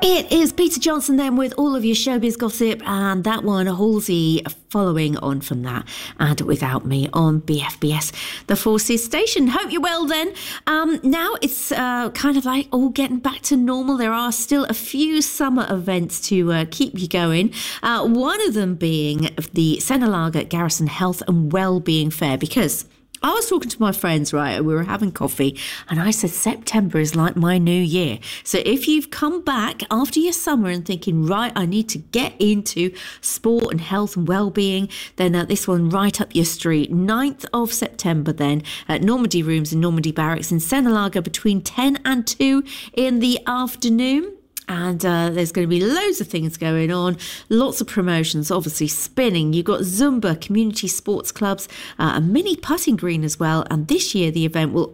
It is Peter Johnson then with all of your showbiz gossip, and that one, Halsey, following on from that, and Without Me on BFBS, the Forces station. Hope you're well then. Now it's kind of like all getting back to normal. There are still a few summer events to keep you going. One of them being the Senalaga Garrison Health and Wellbeing Fair, because I was talking to my friends, right, we were having coffee, and I said September is like my new year. So if you've come back after your summer and thinking, right, I need to get into sport and health and well-being, then this one right up your street. 9th of September then at Normandy Rooms in Normandy Barracks in Senalaga between 10 and 2 in the afternoon. And there's going to be loads of things going on, lots of promotions, obviously spinning. You've got Zumba, community sports clubs, a mini putting green as well. And this year, the event will